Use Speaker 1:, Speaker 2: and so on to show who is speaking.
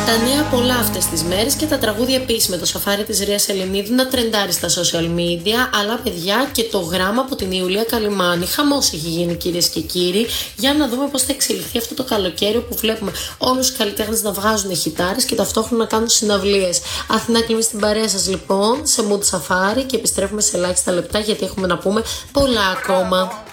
Speaker 1: Τα νέα πολλά αυτές τις μέρες και τα τραγούδια επίσης, με το σαφάρι της Ρείας Ελληνίδου να τρεντάρει στα social media. Αλλά παιδιά, και το γράμμα από την Ιουλία Καλυμάνη. Χαμός έχει γίνει, κυρίες και κύριοι. Για να δούμε πώς θα εξελιχθεί αυτό το καλοκαίρι, που βλέπουμε όλους τους καλλιτέχνες να βγάζουν χιτάρες και ταυτόχρονα να κάνουν συναυλίες. Αθηνά Κλίμη στην παρέα σας λοιπόν, σε mood safari, και επιστρέφουμε σε ελάχιστα λεπτά γιατί έχουμε να πούμε πολλά ακόμα.